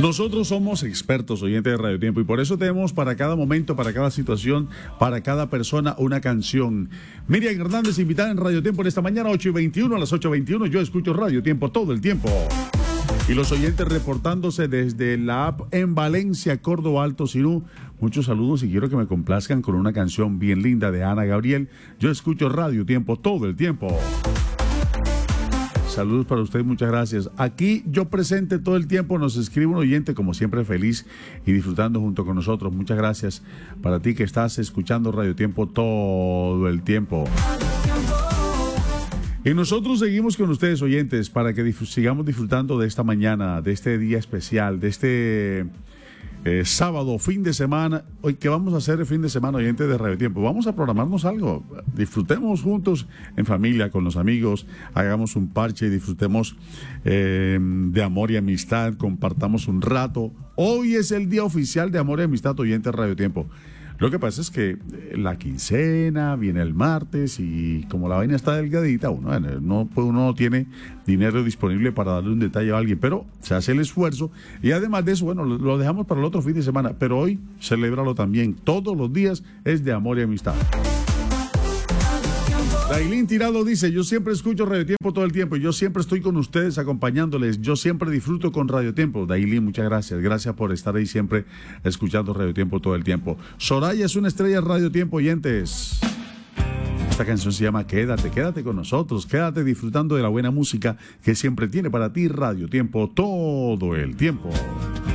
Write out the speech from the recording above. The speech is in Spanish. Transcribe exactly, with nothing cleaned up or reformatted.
Nosotros somos expertos oyentes de Radio Tiempo y por eso tenemos para cada momento, para cada situación, para cada persona una canción. Miriam Hernández invitada en Radio Tiempo en esta mañana, ocho y veintiuno, a las ocho y veintiuno. Yo escucho Radio Tiempo todo el tiempo. Y los oyentes reportándose desde la app en Valencia, Córdoba, Alto Sinú. Muchos saludos y quiero que me complazcan con una canción bien linda de Ana Gabriel. Yo escucho Radio Tiempo todo el tiempo. Saludos para usted, muchas gracias. Aquí yo presente todo el tiempo, nos escribe un oyente como siempre feliz y disfrutando junto con nosotros. Muchas gracias para ti que estás escuchando Radio Tiempo todo el tiempo. Y nosotros seguimos con ustedes, oyentes, para que dif- sigamos disfrutando de esta mañana, de este día especial, de este eh, sábado, fin de semana. Hoy, ¿qué vamos a hacer el fin de semana, oyentes de Radio Tiempo? Vamos a programarnos algo. Disfrutemos juntos en familia, con los amigos, hagamos un parche y disfrutemos eh, de amor y amistad, compartamos un rato. Hoy es el día oficial de amor y amistad, oyentes de Radio Tiempo. Lo que pasa es que la quincena viene el martes y como la vaina está delgadita, uno no, uno no tiene dinero disponible para darle un detalle a alguien, pero se hace el esfuerzo y además de eso, bueno, lo, lo dejamos para el otro fin de semana, pero hoy celébralo también. Todos los días es de amor y amistad. Dailín Tirado dice, yo siempre escucho Radio Tiempo todo el tiempo y yo siempre estoy con ustedes acompañándoles, yo siempre disfruto con Radio Tiempo. Dailín, muchas gracias, gracias por estar ahí siempre escuchando Radio Tiempo todo el tiempo. Soraya es una estrella de Radio Tiempo, oyentes. Esta canción se llama Quédate, quédate con nosotros, quédate disfrutando de la buena música que siempre tiene para ti Radio Tiempo todo el tiempo.